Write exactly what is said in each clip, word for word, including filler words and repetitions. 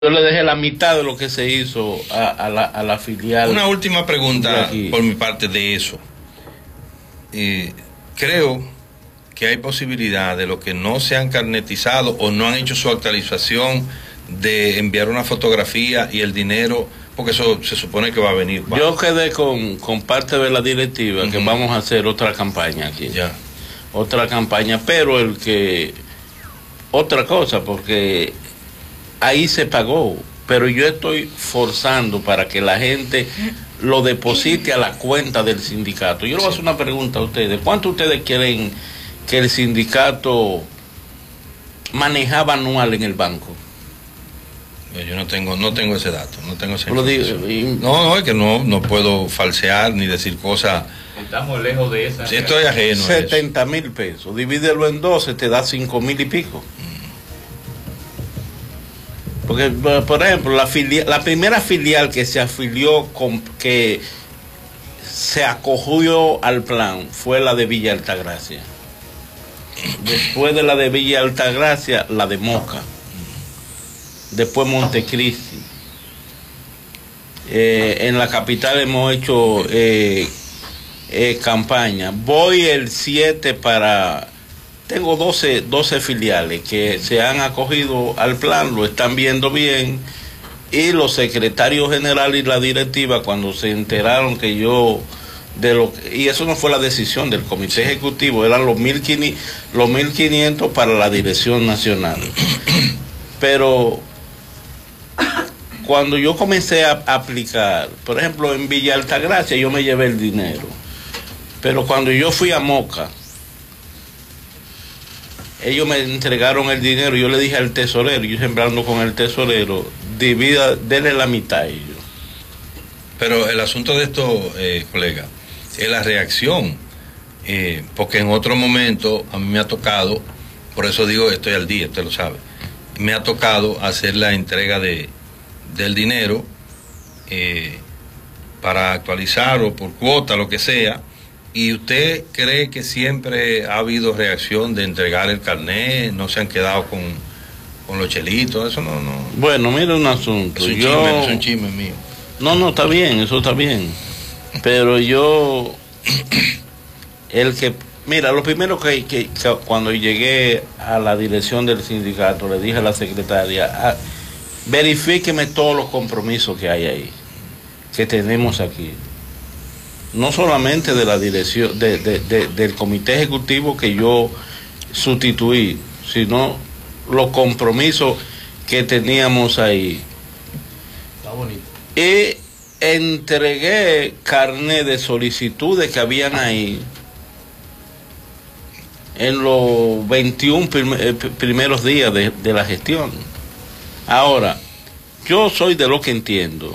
Yo le dejé la mitad de lo que se hizo a, a, la, a la filial. Una última pregunta por mi parte de eso. Eh, creo que hay posibilidad de los que no se han carnetizado o no han hecho su actualización de enviar una fotografía y el dinero, porque eso se supone que va a venir. ¿Va? Yo quedé con, con parte de la directiva, uh-huh, que vamos a hacer otra campaña aquí. Ya. Otra campaña, pero el que... Otra cosa, porque ahí se pagó, pero yo estoy forzando para que la gente lo deposite a la cuenta del sindicato. Yo le voy a hacer una pregunta a ustedes. ¿Cuánto ustedes quieren que el sindicato manejaba anual en el banco? Yo no tengo no tengo ese dato, no tengo ese digo, y... No, no, es que no, no puedo falsear ni decir cosas. Estamos lejos de esa. Sí, estoy ajeno. setenta mil pesos, divídelo en doce, te da cinco mil y pico. Porque, por ejemplo, la, filial, la primera filial que se afilió, con, que se acogió al plan, fue la de Villa Altagracia. Después de la de Villa Altagracia, la de Moca. Después Montecristi. Eh, en la capital hemos hecho eh, eh, campaña. Voy el siete para... Tengo doce, doce filiales que se han acogido al plan, lo están viendo bien, y los secretarios generales y la directiva, cuando se enteraron que yo, de lo y eso no fue la decisión del comité ejecutivo, eran los mil quinientos para la dirección nacional. Pero cuando yo comencé a aplicar, por ejemplo, en Villa Altagracia yo me llevé el dinero, pero cuando yo fui a Moca, ellos me entregaron el dinero, yo le dije al tesorero, yo siempre ando con el tesorero, divida, denle la mitad a ellos. Pero el asunto de esto, eh, colega, es la reacción, eh, porque en otro momento a mí me ha tocado, por eso digo estoy al día, usted lo sabe, me ha tocado hacer la entrega de, del dinero eh, para actualizar o por cuota, lo que sea. ¿Y usted cree que siempre ha habido reacción de entregar el carnet? ¿No se han quedado con, con los chelitos? Eso no, no. Bueno, mire un asunto. Es un, yo... chisme, es un chisme mío. No, no, está bien, eso está bien. Pero yo, el que, mira, lo primero que, que, que cuando llegué a la dirección del sindicato, le dije a la secretaria, ah, verifíqueme todos los compromisos que hay ahí, que tenemos aquí. No solamente de la dirección, de, de, de, del comité ejecutivo que yo sustituí, sino los compromisos que teníamos ahí. Está bonito. Y entregué carnet de solicitudes que habían ahí en los veintiún prim primeros días de, de la gestión. Ahora, yo soy de lo que entiendo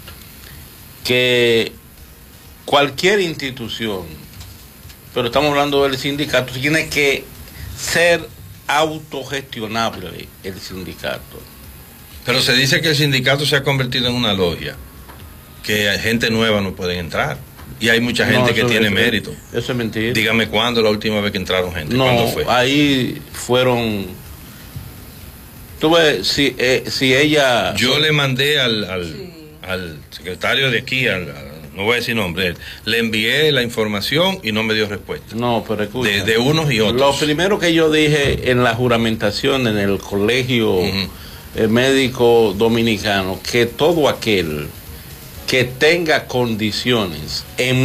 que cualquier institución, pero estamos hablando del sindicato, tiene que ser autogestionable el sindicato. Pero se dice que el sindicato se ha convertido en una logia, que gente nueva no puede entrar, y hay mucha gente no, que tiene es, mérito. Eso es mentira. Dígame cuándo la última vez que entraron gente. No, ¿cuándo fue? Ahí fueron... Tú ves, si, eh, si ella... Yo le mandé al, al, sí. al secretario de aquí, al, al no voy a decir nombre, le envié la información y no me dio respuesta. No, pero escucha. De, de unos y otros. Lo primero que yo dije en la juramentación en el colegio uh-huh. médico dominicano, que todo aquel que tenga condiciones en